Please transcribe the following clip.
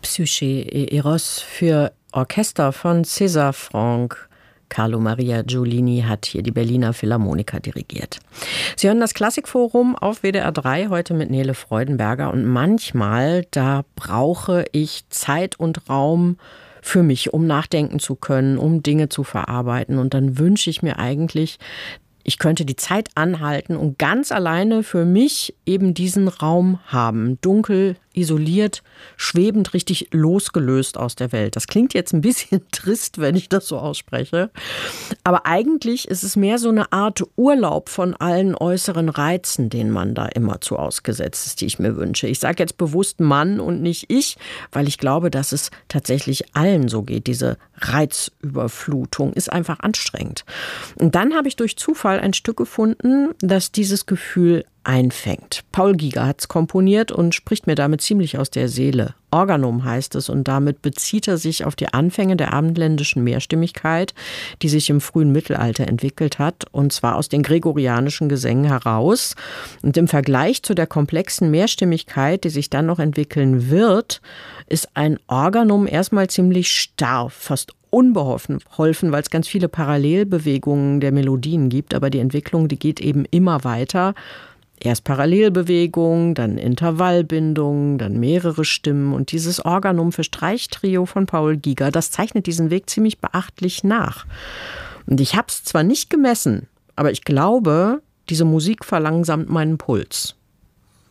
Psyche et Eros für Orchester von César Franck. Carlo Maria Giulini hat hier die Berliner Philharmoniker dirigiert. Sie hören das Klassikforum auf WDR 3, heute mit Nele Freudenberger. Und manchmal, da brauche ich Zeit und Raum für mich, um nachdenken zu können, um Dinge zu verarbeiten. Und dann wünsche ich mir eigentlich, ich könnte die Zeit anhalten und ganz alleine für mich eben diesen Raum haben. Dunkel, isoliert, schwebend, richtig losgelöst aus der Welt. Das klingt jetzt ein bisschen trist, wenn ich das so ausspreche. Aber eigentlich ist es mehr so eine Art Urlaub von allen äußeren Reizen, denen man da immer zu ausgesetzt ist, die ich mir wünsche. Ich sage jetzt bewusst Mann und nicht ich, weil ich glaube, dass es tatsächlich allen so geht. Diese Reizüberflutung ist einfach anstrengend. Und dann habe ich durch Zufall ein Stück gefunden, das dieses Gefühl einfängt. Paul Giger hat es komponiert und spricht mir damit ziemlich aus der Seele. Organum heißt es und damit bezieht er sich auf die Anfänge der abendländischen Mehrstimmigkeit, die sich im frühen Mittelalter entwickelt hat, und zwar aus den gregorianischen Gesängen heraus. Und im Vergleich zu der komplexen Mehrstimmigkeit, die sich dann noch entwickeln wird, ist ein Organum erstmal ziemlich starr, fast unbeholfen, weil es ganz viele Parallelbewegungen der Melodien gibt, aber die Entwicklung, die geht eben immer weiter. Erst Parallelbewegung, dann Intervallbindung, dann mehrere Stimmen. Und dieses Organum für Streichtrio von Paul Giger, das zeichnet diesen Weg ziemlich beachtlich nach. Und ich habe es zwar nicht gemessen, aber ich glaube, diese Musik verlangsamt meinen Puls.